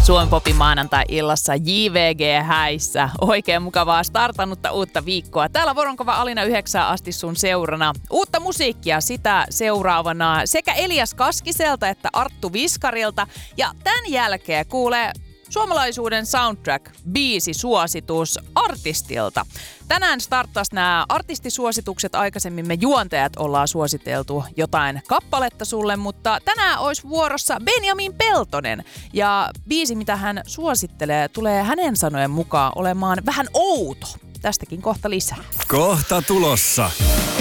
Suomen Popin maanantai-illassa JVG-häissä. Oikein mukavaa startannutta uutta viikkoa. Täällä Voronkova Alina 9 asti sun seurana. Uutta musiikkia sitä seuraavana sekä Elias Kaskiselta että Arttu Viskarilta. Ja tämän jälkeen kuulee suomalaisuuden soundtrack-biisisuositus artistilta. Tänään starttas nämä artistisuositukset. Aikaisemmin me juontajat ollaan suositeltu jotain kappaletta sulle, mutta tänään olisi vuorossa Benjamin Peltonen. Ja biisi, mitä hän suosittelee, tulee hänen sanojen mukaan olemaan vähän outo. Tästäkin kohta lisää. Kohta tulossa.